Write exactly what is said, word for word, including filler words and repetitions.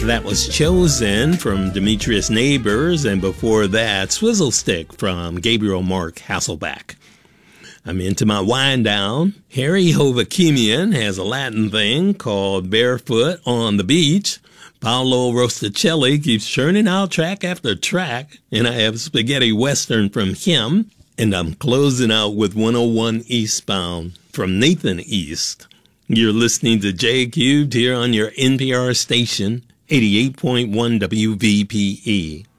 That was Chosen from Demetrius Neighbors, and before that, Swizzle Stick from Gabriel Mark Hasselback. I'm into my wind down. Harry Hovakimian has a Latin thing called Barefoot on the Beach. Paolo Rosticelli keeps churning out track after track, and I have Spaghetti Western from him. And I'm closing out with one oh one Eastbound from Nathan East. You're listening to J Cubed here on your N P R station, eighty-eight point one W V P E.